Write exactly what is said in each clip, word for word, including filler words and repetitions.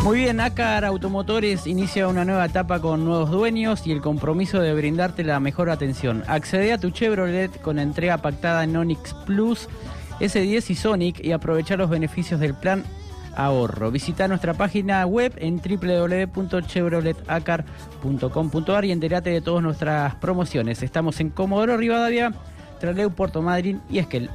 Muy bien, Acar Automotores inicia una nueva etapa con nuevos dueños y el compromiso de brindarte la mejor atención. Accede a tu Chevrolet con entrega pactada en Onix Plus, ese diez y Sonic y aprovecha los beneficios del plan ahorro. Visita nuestra página web en doble u doble u doble u punto chevrolet acar punto com punto a r y entérate de todas nuestras promociones. Estamos en Comodoro Rivadavia, Trelew, Puerto Madryn y Esquel.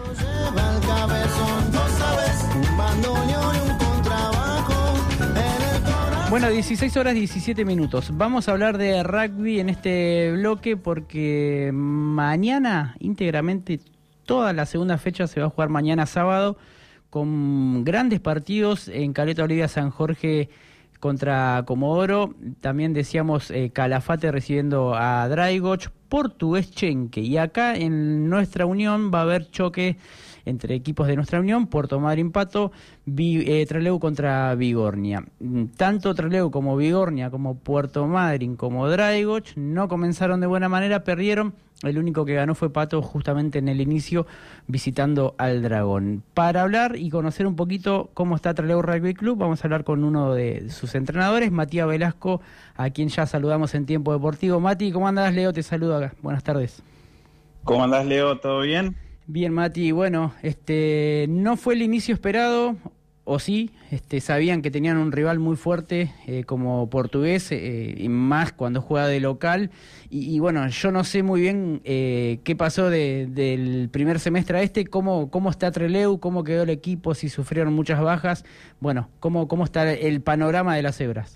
Bueno, dieciséis horas diecisiete minutos. Vamos a hablar de rugby en este bloque porque mañana íntegramente toda la segunda fecha se va a jugar mañana sábado con grandes partidos en Caleta Olivia San Jorge contra Comodoro. También decíamos eh, Calafate recibiendo a Draigoch, Portugués Chenque. Y acá en nuestra unión va a haber choque entre equipos de nuestra unión, Puerto Madryn Pato, Vi, eh, Trelew contra Vigornia. Tanto Trelew como Vigornia, como Puerto Madryn, como Draigoch no comenzaron de buena manera, perdieron. El único que ganó fue Pato justamente en el inicio visitando al Dragón. Para hablar y conocer un poquito cómo está Trelew Rugby Club, vamos a hablar con uno de sus entrenadores, Matías Velasco, a quien ya saludamos en Tiempo Deportivo. Mati, ¿cómo andás? Leo te saludo acá. Buenas tardes. ¿Cómo andás, Leo? ¿Todo bien? Bien, Mati. Bueno, este no fue el inicio esperado, o sí, este sabían que tenían un rival muy fuerte eh, como Portugués, eh, y más cuando juega de local. Y, y bueno, yo no sé muy bien eh, qué pasó de, del primer semestre a este, cómo, cómo está Trelew, cómo quedó el equipo, si sufrieron muchas bajas. Bueno, cómo, cómo está el panorama de las Cebras.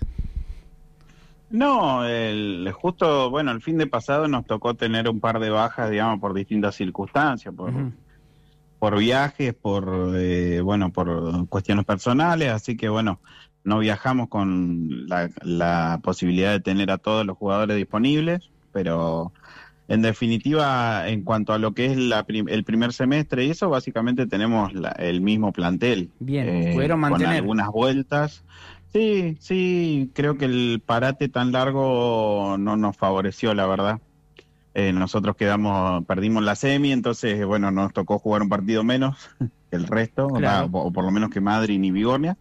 No, el, justo, bueno, el fin de pasado nos tocó tener un par de bajas, digamos, por distintas circunstancias, por, uh-huh. por viajes, por, eh, bueno, por cuestiones personales, así que, bueno, no viajamos con la, la posibilidad de tener a todos los jugadores disponibles, pero en definitiva, en cuanto a lo que es la prim- el primer semestre y eso, básicamente tenemos la, el mismo plantel. Bien, eh, pudieron mantener. Con algunas vueltas. Sí, sí, creo que el parate tan largo no nos favoreció, la verdad. Eh, nosotros quedamos, perdimos la semi, entonces, bueno, nos tocó jugar un partido menos que el resto, claro. o, o por lo menos que Madryn y Vigornia.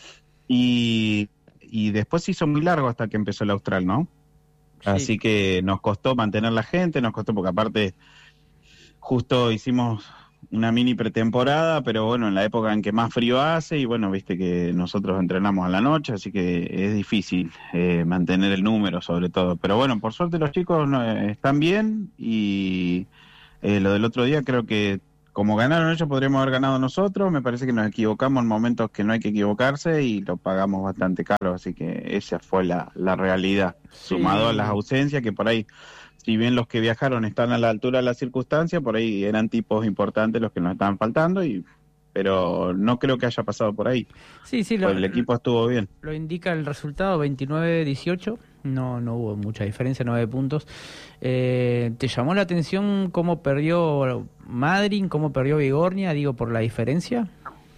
Y, y después se hizo muy largo hasta que empezó el Austral, ¿no? Sí. Así que nos costó mantener la gente, nos costó porque aparte justo hicimos una mini pretemporada, pero bueno, en la época en que más frío hace y bueno, viste que nosotros entrenamos a la noche, así que es difícil eh, mantener el número sobre todo. Pero bueno, por suerte los chicos no, eh, están bien y eh, lo del otro día creo que como ganaron ellos podríamos haber ganado nosotros, me parece que nos equivocamos en momentos que no hay que equivocarse y lo pagamos bastante caro, así que esa fue la, la realidad, sí. Sumado a las ausencias que por ahí, si bien los que viajaron están a la altura de la circunstancia, por ahí eran tipos importantes los que nos estaban faltando, y pero no creo que haya pasado por ahí. Sí, sí, lo, el equipo estuvo bien. Lo indica el resultado, veintinueve dieciocho, no no hubo mucha diferencia, nueve puntos. Eh, ¿Te llamó la atención cómo perdió Madryn, cómo perdió Vigornia, digo, por la diferencia?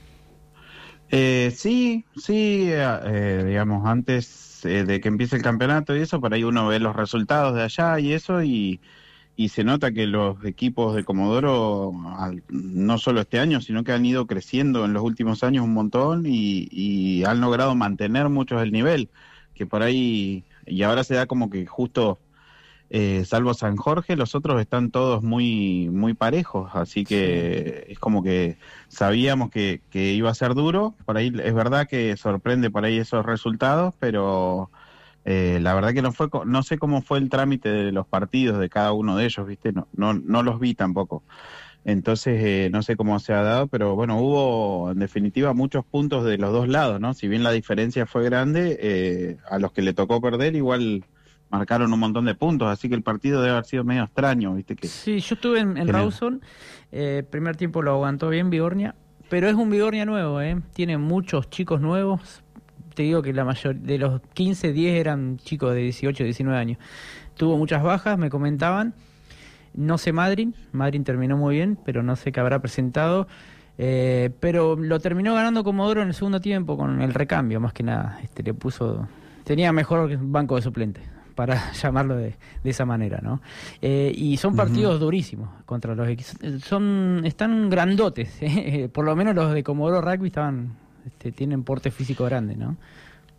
Eh, sí, sí, eh, digamos, antes eh, de que empiece el campeonato y eso, por ahí uno ve los resultados de allá y eso, y, y se nota que los equipos de Comodoro, al, no solo este año, sino que han ido creciendo en los últimos años un montón y, y han logrado mantener mucho el nivel, que por ahí, y ahora se da como que justo... Eh, salvo San Jorge, los otros están todos muy muy parejos, así que sí. Es como que sabíamos que, que iba a ser duro. Por ahí es verdad que sorprende por ahí esos resultados, pero eh, la verdad que no fue, no sé cómo fue el trámite de los partidos de cada uno de ellos, viste, no no, no los vi tampoco. Entonces eh, no sé cómo se ha dado, pero bueno, hubo en definitiva muchos puntos de los dos lados, ¿no? Si bien la diferencia fue grande, eh, a los que le tocó perder igual marcaron un montón de puntos, así que el partido debe haber sido medio extraño, ¿viste? Que, sí, yo estuve en, en Rawson, eh, primer tiempo lo aguantó bien Vigornia, pero es un Vigornia nuevo, ¿eh? Tiene muchos chicos nuevos, te digo que la mayoría de los quince, diez eran chicos de dieciocho, diecinueve años. Tuvo muchas bajas, me comentaban, no sé Madryn, Madryn terminó muy bien, pero no sé qué habrá presentado, eh, pero lo terminó ganando Comodoro en el segundo tiempo con el recambio, más que nada, este le puso, tenía mejor banco de suplentes, para llamarlo de, de esa manera, ¿no? Eh, y son partidos uh-huh. durísimos contra los equipos. Son, están grandotes, ¿eh? Por lo menos los de Comodoro Rugby estaban, este, tienen porte físico grande, ¿no?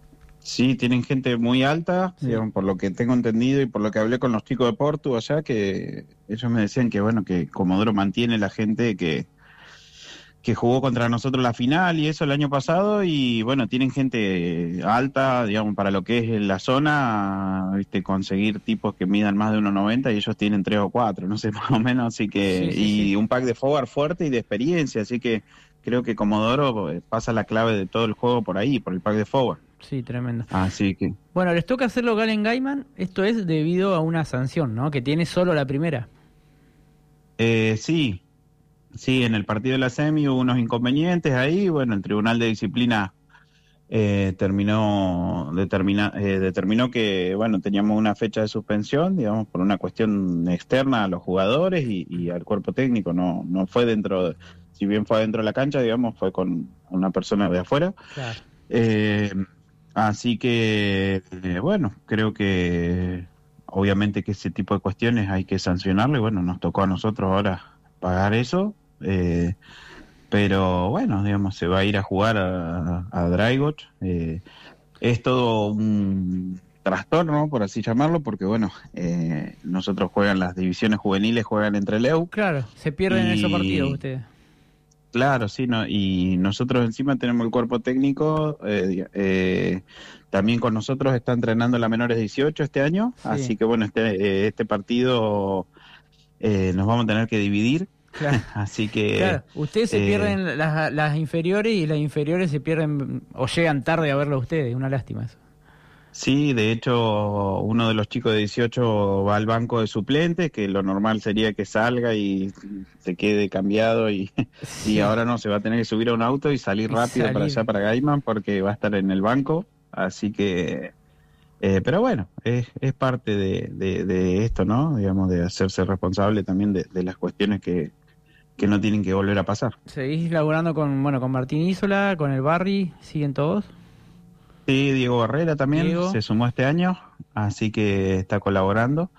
Sí, tienen gente muy alta, Sí. digamos, por lo que tengo entendido y por lo que hablé con los chicos de Portu allá, que ellos me decían que bueno, que Comodoro mantiene la gente que, que jugó contra nosotros la final y eso el año pasado, y bueno, tienen gente alta, digamos, para lo que es la zona, viste, conseguir tipos que midan más de uno noventa y ellos tienen tres o cuatro, no sé, más o menos, así que, Sí, sí, y sí. un pack de forward fuerte y de experiencia, así que creo que Comodoro eh, pasa la clave de todo el juego por ahí, por el pack de forward. Sí, tremendo. Así que Bueno, les toca hacer local en Gaiman. Esto es debido a una sanción, ¿no? Que tiene solo la primera. eh, sí, sí, en el partido de la semi hubo unos inconvenientes ahí, bueno, el Tribunal de Disciplina eh, terminó, determina, eh, determinó que, bueno, teníamos una fecha de suspensión, digamos, por una cuestión externa a los jugadores y, y al cuerpo técnico, no, no fue dentro, de- si bien fue dentro de la cancha, digamos, fue con una persona de afuera. Claro. Eh, Así que, eh, bueno, creo que obviamente que ese tipo de cuestiones hay que sancionarlo y bueno, nos tocó a nosotros ahora pagar eso, eh, pero bueno, digamos, se va a ir a jugar a, a Dragos. Eh, es todo un trastorno, por así llamarlo, porque bueno, eh, nosotros juegan las divisiones juveniles, juegan entre Leu Claro, se pierden esos partidos y ustedes. claro, sí, no, y nosotros encima tenemos el cuerpo técnico, eh, eh, también con nosotros está entrenando la menores dieciocho este año, Sí, así que bueno, este, eh, este partido eh, nos vamos a tener que dividir, claro. así que Claro, ustedes se eh, pierden las, las inferiores y las inferiores se pierden o llegan tarde a verlo ustedes. Una lástima eso. sí, de hecho uno de los chicos de dieciocho va al banco de suplentes, que lo normal sería que salga y se quede cambiado y, y Sí, ahora no, se va a tener que subir a un auto y salir y rápido para allá, salir. para Gaiman, porque va a estar en el banco, así que... Eh, pero bueno, es, es parte de, de, de esto, ¿no? Digamos, de hacerse responsable también de, de las cuestiones que, que no tienen que volver a pasar. ¿Seguís laburando con, bueno, con Martín Isola, con el Barry? ¿Siguen todos? Sí, Diego Barrera también Diego. se sumó este año, así que está colaborando.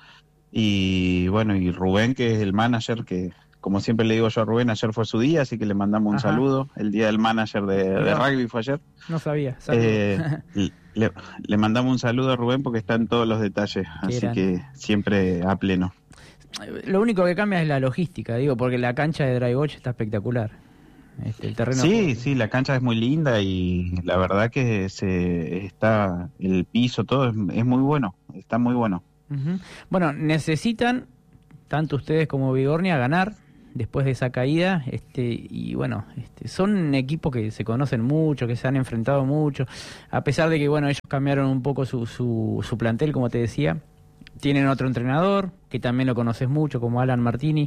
Y bueno, y Rubén, que es el manager, que como siempre le digo yo a Rubén, ayer fue su día, así que le mandamos un Ajá. saludo. El día del manager de, de Mirá, rugby fue ayer. no sabía. Saludos. Eh, le, le mandamos un saludo a Rubén porque está en todos los detalles, Qué así grande. que siempre a pleno. Lo único que cambia es la logística, digo, porque la cancha de Dragões está espectacular. Este, el terreno de juego. Sí, sí, la cancha es muy linda y la verdad que se está el piso, todo es, es muy bueno, está muy bueno. Ujú. Bueno, necesitan, tanto ustedes como Vigornia, ganar después de esa caída. Este, y bueno, este, son equipos que se conocen mucho, que se han enfrentado mucho. A pesar de que, bueno, ellos cambiaron un poco su, su, su plantel, como te decía. Tienen otro entrenador, que también lo conoces mucho, como Alan Martini.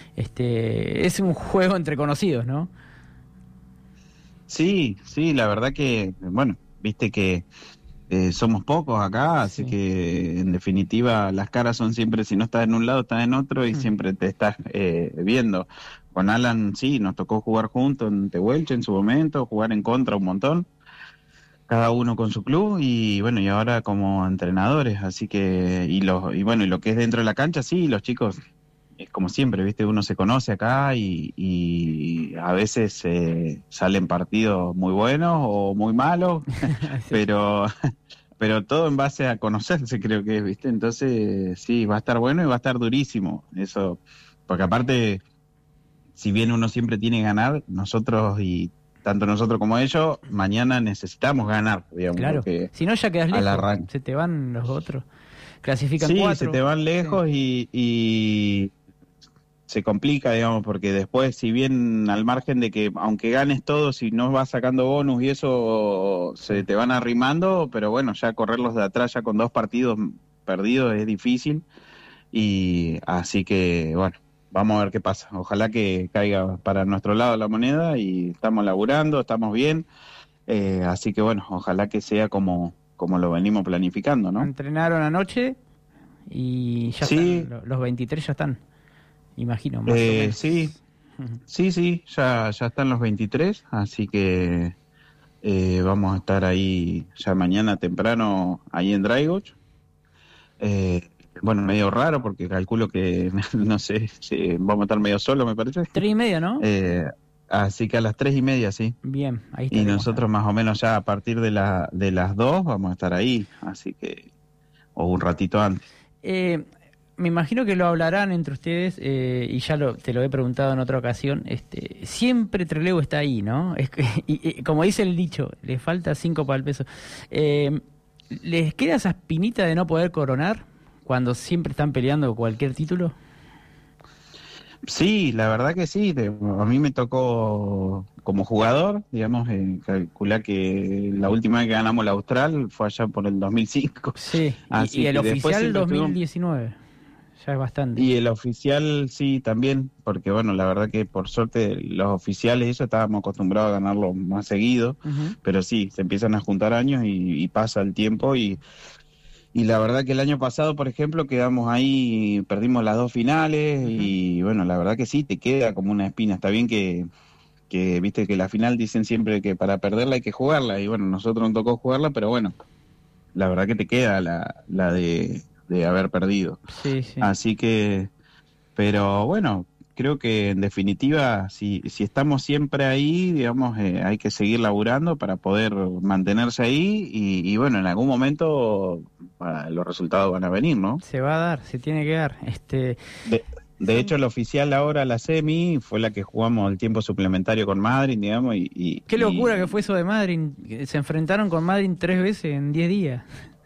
Este, es un juego entre conocidos, ¿no? Sí, sí, la verdad que, bueno, viste que eh, somos pocos acá, así Sí. que en definitiva las caras son siempre, si no estás en un lado, estás en otro y Hmm. siempre te estás eh, viendo. Con Alan sí, nos tocó jugar juntos en Tehuelche en su momento, jugar en contra un montón, cada uno con su club y bueno, y ahora como entrenadores, así que, y los, y bueno, y lo que es dentro de la cancha, sí, los chicos, es como siempre, viste, uno se conoce acá y, y a veces eh, salen partidos muy buenos o muy malos, Sí. pero, pero todo en base a conocerse, creo que es, viste, entonces sí, va a estar bueno y va a estar durísimo, eso, porque aparte, si bien uno siempre tiene que ganar, nosotros y tanto nosotros como ellos, mañana necesitamos ganar, digamos, Claro. porque Si no, ya quedas al lejos. arranque. Se te van los otros. Clasifican Sí, se cuatro. te van Sí. lejos y, y se complica, digamos, porque después, si bien al margen de que aunque ganes todo, si no vas sacando bonus y eso se Sí. te van arrimando, pero bueno, ya correrlos de atrás ya con dos partidos perdidos es difícil y así que bueno, vamos a ver qué pasa. Ojalá que caiga para nuestro lado la moneda y estamos laburando, estamos bien, eh, así que bueno, ojalá que sea como, como lo venimos planificando, ¿no? Entrenaron anoche y ya están. Sí, lo- Los veintitrés ya están. Imagino, más o eh, menos. sí. Ujú. Sí, sí, ya, ya están los veintitrés, así que eh, vamos a estar ahí ya mañana temprano, ahí en Dragos. Eh, bueno, medio raro porque calculo que, no sé, si vamos a estar medio solos, me parece. Tres y media, ¿no? Eh, Así que a las tres y media, sí. Bien, ahí Y nosotros más o menos ya a partir de, la, de las dos vamos a estar ahí, así que, o un ratito antes. Eh, me imagino que lo hablarán entre ustedes, eh, y ya lo, te lo he preguntado en otra ocasión, este, siempre Trelew está ahí, ¿no? Es que, y, y, como dice el dicho, le falta cinco para el peso. Eh, ¿Les queda esa espinita de no poder coronar cuando siempre están peleando cualquier título? Sí, la verdad que sí. De, a mí me tocó como jugador, digamos, eh, calcular que la última vez que ganamos la Austral fue allá por el dos mil cinco. Sí, Así y, y el que oficial dos mil estuvimos... diecinueve, ya es bastante. Y el oficial sí también, porque bueno, la verdad que por suerte los oficiales eso estábamos acostumbrados a ganarlo más seguido, uh-huh. Pero sí, se empiezan a juntar años y, y pasa el tiempo y... Y la verdad que el año pasado, por ejemplo, quedamos ahí, perdimos las dos finales, uh-huh. Y bueno, la verdad que sí, te queda como una espina. Está bien que, que, viste que la final dicen siempre que para perderla hay que jugarla, y bueno, nosotros nos tocó jugarla, pero bueno, la verdad que te queda la, la de, de haber perdido. Sí, sí. Así que, pero bueno, creo que en definitiva, si, si estamos siempre ahí, digamos, eh, hay que seguir laburando para poder mantenerse ahí y, y bueno, en algún momento uh, los resultados van a venir, ¿no? Se va a dar, se tiene que dar. Este... De, de hecho, la oficial ahora, la semi, fue la que jugamos el tiempo suplementario con Madrid, digamos, y... y Qué locura y... que fue eso de Madrid. Se enfrentaron con Madrid tres veces en diez días.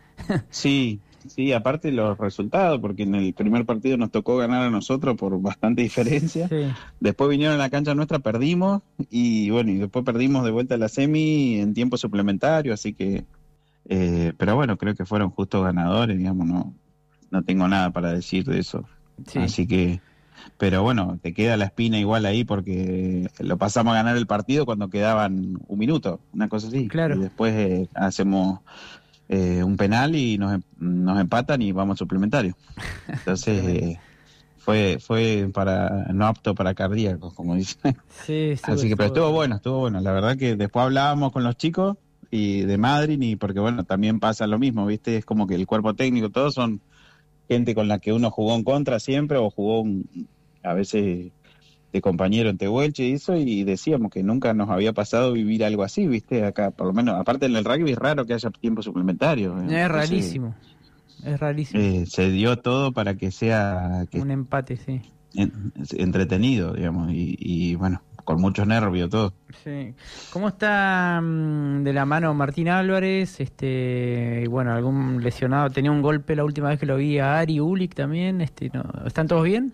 Sí. Sí, aparte los resultados, porque en el primer partido nos tocó ganar a nosotros por bastante diferencia. Sí. Después vinieron a la cancha nuestra, perdimos, y bueno, y después perdimos de vuelta a la semi en tiempo suplementario, así que, eh, pero bueno, creo que fueron justos ganadores, digamos, no, no tengo nada para decir de eso. Sí. Así que, pero bueno, te queda la espina igual ahí porque lo pasamos a ganar el partido cuando quedaban un minuto, una cosa así. Claro. Y después eh, hacemos... Eh, un penal y nos, nos empatan y vamos a suplementario. Entonces eh, fue fue para no apto para cardíacos, como dicen. Sí, sí, así que pero estuvo bueno, estuvo bueno. La verdad que después hablábamos con los chicos y de Madrid y porque bueno, también pasa lo mismo, ¿viste? Es como que el cuerpo técnico, todos son gente con la que uno jugó en contra siempre o jugó un, a veces de compañero en Tehuelche y eso, y decíamos que nunca nos había pasado vivir algo así, ¿viste? Acá, por lo menos, aparte en el rugby es raro que haya tiempo suplementario. Es entonces, rarísimo, es rarísimo. Eh, se dio todo para que sea... Que un empate, sí. En, entretenido, digamos, y, y bueno, con muchos nervios todo. Sí. ¿Cómo está um, de la mano Martín Álvarez? Este, bueno, algún lesionado, tenía un golpe la última vez que lo vi a Ari Ulick también, este, ¿no? ¿Están todos bien?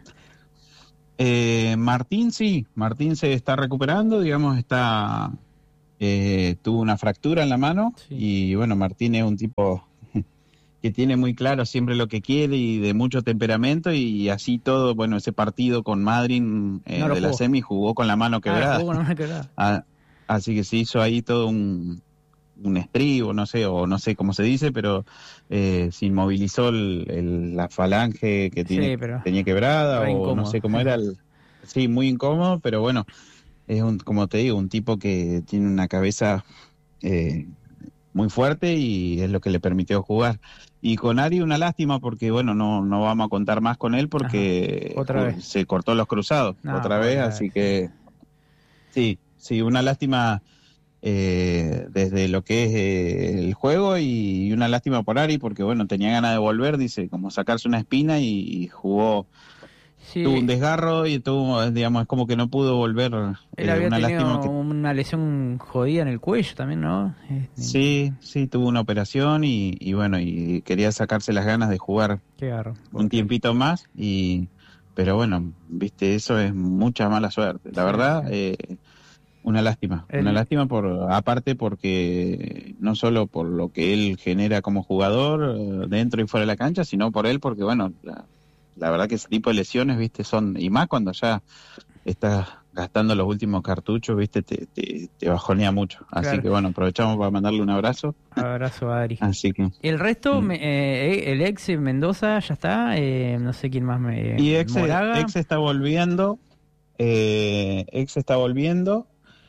Eh, Martín sí, Martín se está recuperando, digamos, está eh, tuvo una fractura en la mano, sí. Y bueno, Martín es un tipo que tiene muy claro siempre lo que quiere y de mucho temperamento y así todo, bueno, ese partido con Madrid eh, no de jugó. La semi jugó con la mano quebrada. Ah, jugó con la mano quebrada. Ah, así que se hizo ahí todo un, un estribo, no sé, o no sé cómo se dice, pero eh, se inmovilizó el, el, la falange que tiene, sí, pero tenía quebrada, o incómodo. No sé cómo era. El, sí, muy incómodo, pero bueno, es un, como te digo, un tipo que tiene una cabeza eh, muy fuerte y es lo que le permitió jugar. Y con Ari una lástima porque, bueno, no, no vamos a contar más con él porque otra vez se cortó los cruzados no, otra vez, otra así vez. Que sí, sí, una lástima eh, desde lo que es eh, el juego y, y una lástima por Ari porque, bueno, tenía ganas de volver, dice, como sacarse una espina y, y jugó. Sí. Tuvo un desgarro y tuvo, digamos, es como que no pudo volver. Él eh, había una tenido lástima que... una lesión jodida en el cuello también, ¿no? Sí, sí, tuvo una operación y, y bueno, y quería sacarse las ganas de jugar Qué garro, un tiempito más, y pero bueno, viste, eso es mucha mala suerte. La sí, verdad, sí. Eh, una lástima, el... una lástima por aparte porque no solo por lo que él genera como jugador dentro y fuera de la cancha, sino por él porque, bueno, la, la verdad que ese tipo de lesiones, viste, son, y más cuando ya estás gastando los últimos cartuchos, viste, te, te, te bajonea mucho. Así claro. que bueno, aprovechamos para mandarle un abrazo. Abrazo a Ari. Así que... El resto, mm. me, eh, el ex Mendoza ya está, eh, no sé quién más me... Y ex, ex está volviendo, eh, ex está volviendo,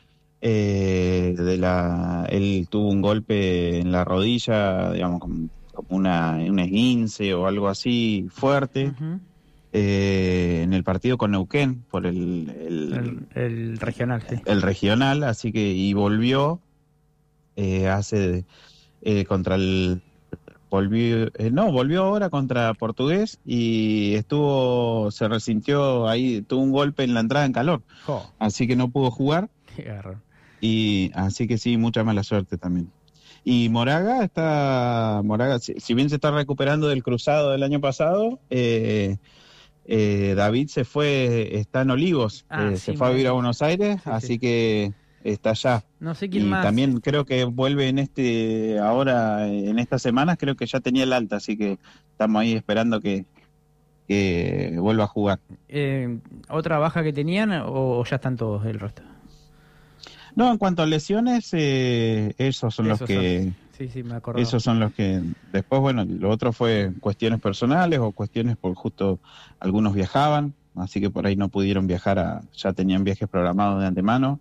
eh, de la, él tuvo un golpe en la rodilla, digamos, como, como una, un esguince o algo así fuerte. Uh-huh. eh, en el partido con Neuquén por el el, el, el regional, sí. El regional, así que y volvió eh, hace eh, contra el volvió eh, no volvió ahora contra Portugués y estuvo se resintió ahí, tuvo un golpe en la entrada en calor, oh. Así que no pudo jugar. Qué garrón. Y así que sí, mucha mala suerte también. Y Moraga está, Moraga, si, si bien se está recuperando del cruzado del año pasado, eh, eh, David se fue, está en Olivos, ah, eh, sí, se fue a vivir a Buenos Aires, sí, así sí. que está allá. No sé quién y más. También creo que vuelve en este, ahora, en estas semanas, creo que ya tenía el alta, así que estamos ahí esperando que, que vuelva a jugar. Eh, ¿Otra baja que tenían o ya están todos el resto? No, en cuanto a lesiones, eh, esos son esos los que... Son. Sí, sí, me acuerdo. Esos son los que... Después, bueno, lo otro fue cuestiones personales o cuestiones por justo algunos viajaban, así que por ahí no pudieron viajar, a, ya tenían viajes programados de antemano.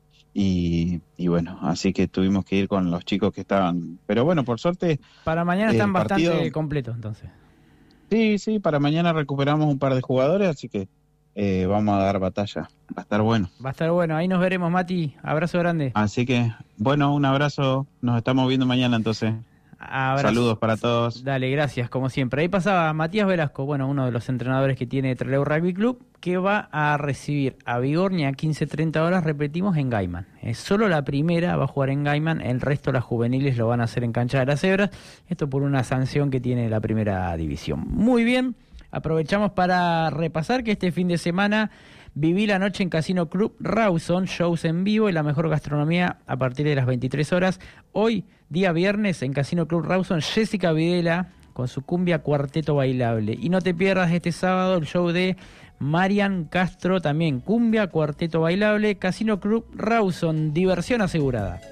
Y, y bueno, así que tuvimos que ir con los chicos que estaban... Pero bueno, por suerte... Para mañana están partido, bastante completos, entonces. Sí, sí, para mañana recuperamos un par de jugadores, así que... Eh, vamos a dar batalla, va a estar bueno. Va a estar bueno, ahí nos veremos, Mati, abrazo grande. Así que, bueno, un abrazo, nos estamos viendo mañana entonces. Abrazo. Saludos para todos. Dale, gracias, como siempre. Ahí pasaba Matías Velasco, bueno, uno de los entrenadores que tiene Trelew Rugby Club, que va a recibir a Bigornia a quince treinta horas, repetimos, en Gaiman. Es solo la primera va a jugar en Gaiman, el resto las juveniles lo van a hacer en Cancha de las Hebras, esto por una sanción que tiene la primera división. Muy bien. Aprovechamos para repasar que este fin de semana viví la noche en Casino Club Rawson, shows en vivo y la mejor gastronomía a partir de las veintitrés horas. Hoy, día viernes, en Casino Club Rawson, Jessica Videla con su cumbia cuarteto bailable. Y no te pierdas este sábado el show de Marian Castro, también cumbia cuarteto bailable, Casino Club Rawson, diversión asegurada.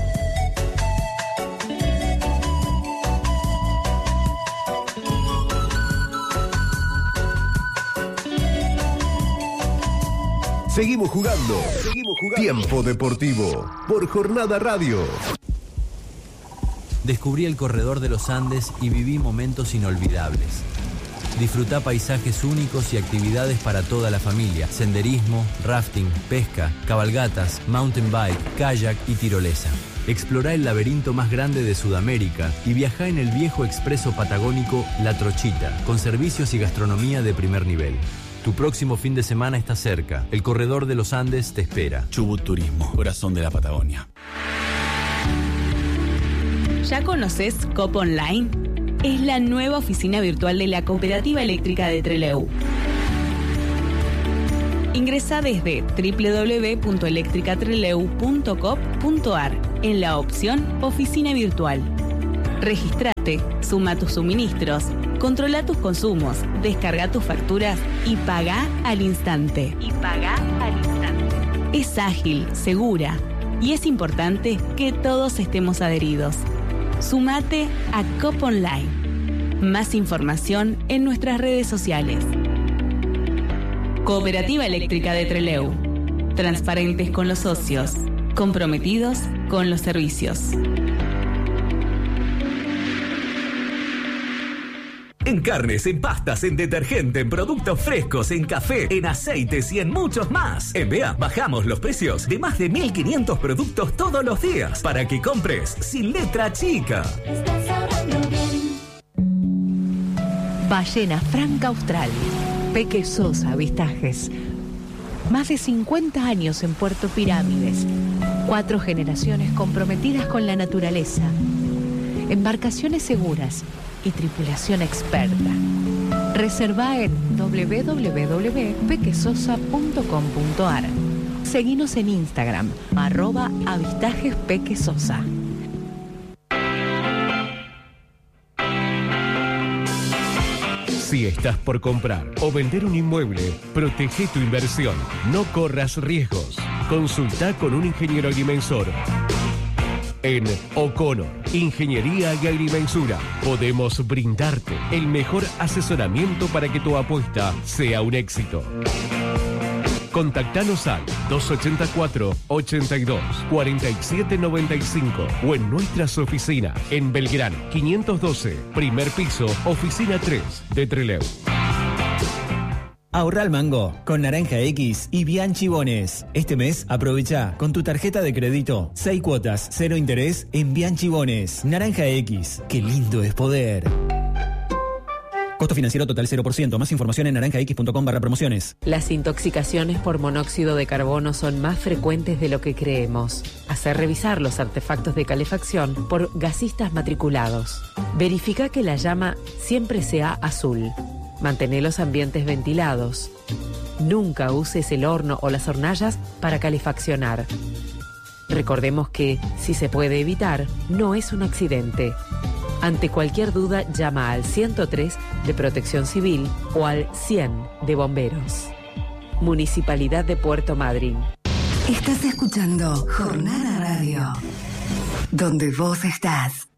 Seguimos jugando. Seguimos jugando. Tiempo Deportivo por Jornada Radio. Descubrí el corredor de los Andes y viví momentos inolvidables. Disfrutá paisajes únicos y actividades para toda la familia. Senderismo, rafting, pesca, cabalgatas, mountain bike, kayak y tirolesa. Explorá el laberinto más grande de Sudamérica y viajá en el viejo expreso patagónico La Trochita, con servicios y gastronomía de primer nivel. Tu próximo fin de semana está cerca. El Corredor de los Andes te espera. Chubut Turismo, corazón de la Patagonia. ¿Ya conoces Cop Online? Es la nueva oficina virtual de la Cooperativa Eléctrica de Trelew. Ingresá desde doble u doble u doble u punto eléctrica trelew punto coop punto ar en la opción Oficina Virtual. Regístrate, suma tus suministros, controla tus consumos, descarga tus facturas y paga al instante. Y paga al instante. Es ágil, segura y es importante que todos estemos adheridos. Sumate a Cop Online. Más información en nuestras redes sociales. Cooperativa Eléctrica de Trelew. Transparentes con los socios, comprometidos con los servicios. En carnes, en pastas, en detergente, en productos frescos, en café, en aceites y en muchos más. En B E A bajamos los precios de más de mil quinientos productos todos los días para que compres sin letra chica. Estás ahorrando bien. Ballena Franca Austral. Peque Sosa Avistajes. Más de cincuenta años en Puerto Pirámides. Cuatro generaciones comprometidas con la naturaleza. Embarcaciones seguras y tripulación experta. Reserva en doble u doble u doble u punto pequesosa punto com punto ar. Seguinos en Instagram, arroba avistajes pequesosa. Si estás por comprar o vender un inmueble, protege tu inversión. No corras riesgos. Consulta con un ingeniero agrimensor. En O'Connor, Ingeniería y Agrimensura, podemos brindarte el mejor asesoramiento para que tu apuesta sea un éxito. Contactanos al dos ochenta y cuatro, ochenta y dos, cuarenta y siete noventa y cinco o en nuestras oficinas en Belgrano, quinientos doce, primer piso, oficina tres de Trelew. Ahorra al mango con Naranja X y Bianchi Bones. Este mes aprovecha con tu tarjeta de crédito seis cuotas, cero interés en Bianchi Bones. Naranja X, qué lindo es poder. Costo financiero total cero por ciento. Más información en naranjax.com barra promociones. Las intoxicaciones por monóxido de carbono son más frecuentes de lo que creemos. Hacer revisar los artefactos de calefacción por gasistas matriculados. Verifica que la llama siempre sea azul. Mantén los ambientes ventilados. Nunca uses el horno o las hornallas para calefaccionar. Recordemos que, si se puede evitar, no es un accidente. Ante cualquier duda, llama al ciento tres de Protección Civil o al cien de Bomberos. Municipalidad de Puerto Madryn. Estás escuchando Jornada Radio, donde vos estás.